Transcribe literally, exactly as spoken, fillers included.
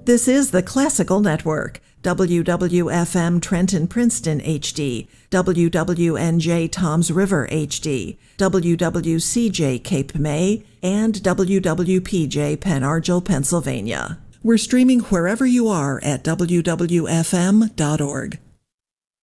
This is the Classical Network, W W F M Trenton Princeton H D, W W N J Toms River H D, W W C J Cape May, and W W P J Penargil, Pennsylvania. We're streaming wherever you are at W W F M dot org.